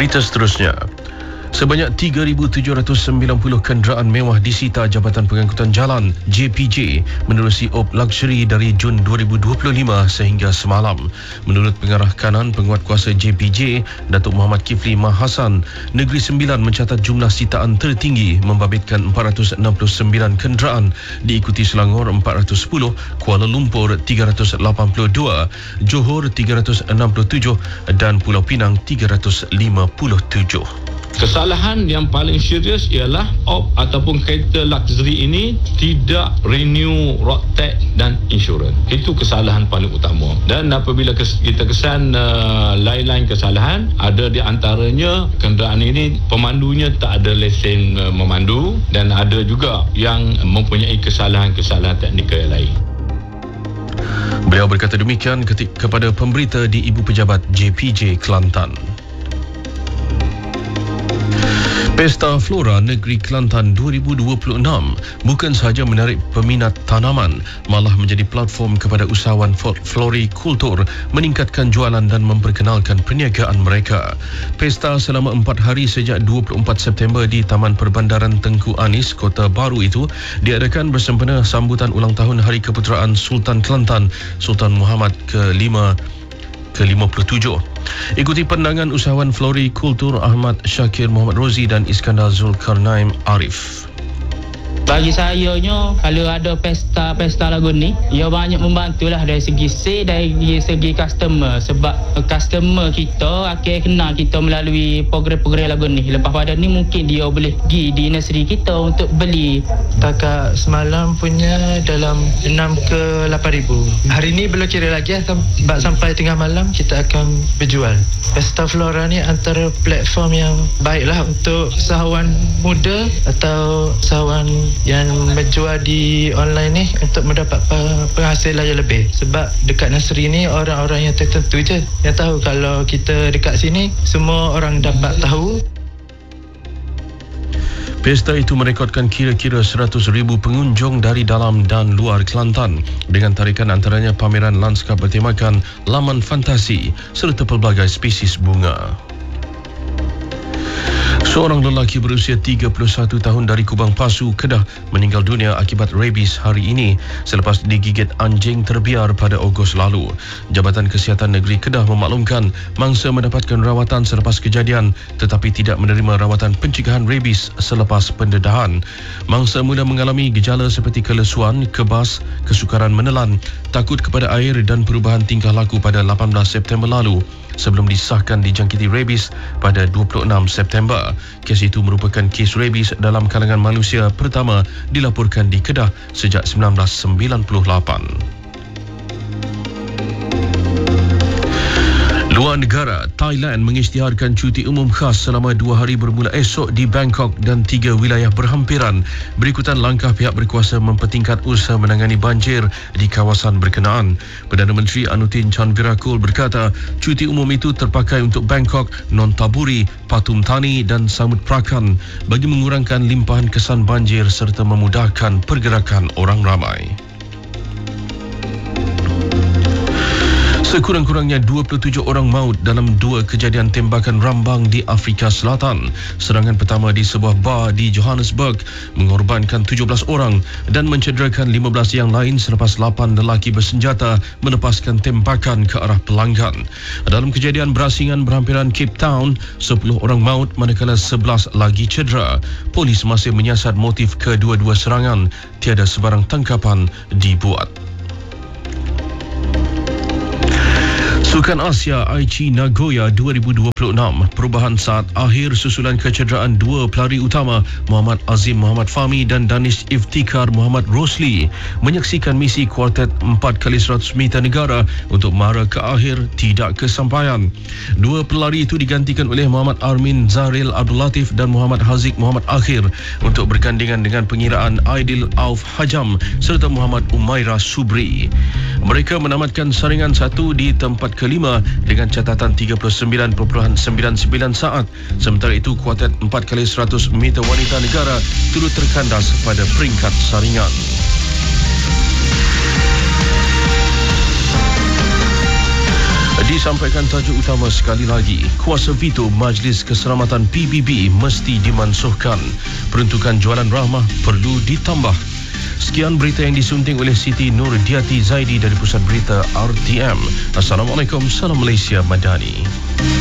Berita seterusnya. Sebanyak 3,790 kenderaan mewah disita Jabatan Pengangkutan Jalan JPJ menerusi op luxury dari Jun 2025 sehingga semalam. Menurut pengarah kanan penguatkuasa JPJ, Datuk Muhammad Kifli Mahasan, Negeri Sembilan mencatat jumlah sitaan tertinggi membabitkan 469 kenderaan, diikuti Selangor 410, Kuala Lumpur 382, Johor 367 dan Pulau Pinang 357. Kesalahan yang paling serius ialah op ataupun kereta luxury ini tidak renew road tax dan insurans. Itu kesalahan paling utama. Dan apabila kita kesan lain-lain kesalahan, ada di antaranya kenderaan ini pemandunya tak ada lesen memandu, dan ada juga yang mempunyai kesalahan-kesalahan teknikal yang lain. Beliau berkata demikian kepada pemberita di Ibu Pejabat JPJ Kelantan. Pesta Flora Negeri Kelantan 2026 bukan sahaja menarik peminat tanaman, malah menjadi platform kepada usahawan florikultur meningkatkan jualan dan memperkenalkan perniagaan mereka. Pesta selama 4 hari sejak 24 September di Taman Perbandaran Tengku Anis, Kota Baru itu diadakan bersempena sambutan ulang tahun Hari Keputeraan Sultan Kelantan, Sultan Muhammad ke-57. Ikuti pandangan usahawan florikultur Ahmad Syakir Muhammad Rozi dan Iskandar Zulkarnain Arif. Bagi saya kalau ada pesta lagu ni, ia banyak membantulah dari segi dari segi customer, sebab customer kita akan kenal kita melalui program-program lagu ni. Lepas pada ni mungkin dia boleh pergi di nursery kita untuk beli. Setakat semalam punya dalam 6 ke 8,000. Hari ni belum kira lagi sebab sampai tengah malam kita akan berjual. Pesta Flora ni antara platform yang baiklah untuk usahawan muda atau usahawan yang menjual di online ni untuk mendapat penghasilan yang lebih. Sebab dekat nursery ni orang-orang yang tertentu je yang tahu. Kalau kita dekat sini semua orang dapat tahu. Pesta itu merekodkan kira-kira 100,000 pengunjung dari dalam dan luar Kelantan dengan tarikan antaranya pameran lanskap bertemakan laman fantasi serta pelbagai spesies bunga. Seorang lelaki berusia 31 tahun dari Kubang Pasu, Kedah meninggal dunia akibat rabies hari ini selepas digigit anjing terbiar pada Ogos lalu. Jabatan Kesihatan Negeri Kedah memaklumkan mangsa mendapatkan rawatan selepas kejadian tetapi tidak menerima rawatan pencegahan rabies selepas pendedahan. Mangsa mula mengalami gejala seperti kelesuan, kebas, kesukaran menelan, takut kepada air dan perubahan tingkah laku pada 18 September lalu sebelum disahkan dijangkiti rabies pada 26 September. Kes itu merupakan kes rabies dalam kalangan manusia pertama dilaporkan di Kedah sejak 1998. Luar negara, Thailand mengisytiharkan cuti umum khas selama 2 hari bermula esok di Bangkok dan 3 wilayah berhampiran berikutan langkah pihak berkuasa mempertingkat usaha menangani banjir di kawasan berkenaan. Perdana Menteri Anutin Chanvirakul berkata cuti umum itu terpakai untuk Bangkok, Nonthaburi, Pathum Thani dan Samut Prakan bagi mengurangkan limpahan kesan banjir serta memudahkan pergerakan orang ramai. Sekurang-kurangnya 27 orang maut dalam 2 kejadian tembakan rambang di Afrika Selatan. Serangan pertama di sebuah bar di Johannesburg mengorbankan 17 orang dan mencederakan 15 yang lain selepas 8 lelaki bersenjata melepaskan tembakan ke arah pelanggan. Dalam kejadian berasingan berhampiran Cape Town, 10 orang maut manakala 11 lagi cedera. Polis masih menyiasat motif kedua-dua serangan. Tiada sebarang tangkapan dibuat. Sukan Asia Aichi Nagoya 2026, perubahan saat akhir susulan kecederaan 2 pelari utama Muhammad Azim Muhammad Fahmi dan Danish Iftikhar Muhammad Rosli menyaksikan misi kuartet 4x100 meter negara untuk mara ke akhir tidak kesampaian. 2 pelari itu digantikan oleh Muhammad Armin Zaril Abdul Latif dan Muhammad Haziq Muhammad Akhir untuk bergandingan dengan pengiraan Aidil Auf Hajam serta Muhammad Umairah Subri. Mereka menamatkan saringan 1 di tempat kelima dengan catatan 39.99 saat. Sementara itu, kuartet 4x100 meter wanita negara turut terkandas pada peringkat saringan. Disampaikan tajuk utama sekali lagi, kuasa veto Majlis Keselamatan PBB mesti dimansuhkan. Peruntukan jualan rahmah perlu ditambah. Sekian berita yang disunting oleh Siti Nurdiati Zaidi dari Pusat Berita RTM. Assalamualaikum, salam Malaysia Madani.